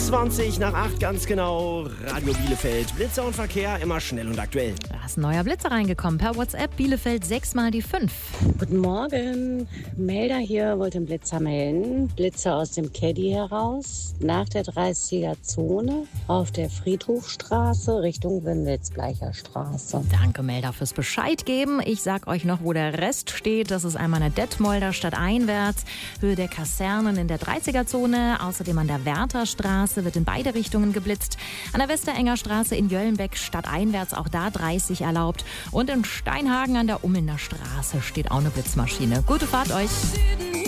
20 nach 8 ganz genau. Radio Bielefeld. Blitzer und Verkehr immer schnell und aktuell. Da ist ein neuer Blitzer reingekommen. Per WhatsApp Bielefeld 6 mal die 5. Guten Morgen. Melder hier wollte einen Blitzer melden. Blitzer aus dem Caddy heraus. Nach der 30er Zone auf der Friedhofstraße Richtung Wendelsbleicher Straße. Danke, Melder, fürs Bescheid geben. Ich sag euch noch, wo der Rest steht. Das ist einmal in der Detmolder Stadt einwärts, Höhe der Kasernen in der 30er Zone. Außerdem an der Wärterstraße wird in beide Richtungen geblitzt. An der Westerenger Straße in Jöllenbeck stadteinwärts auch da 30 erlaubt. Und in Steinhagen an der Ummelnder Straße steht auch eine Blitzmaschine. Gute Fahrt euch!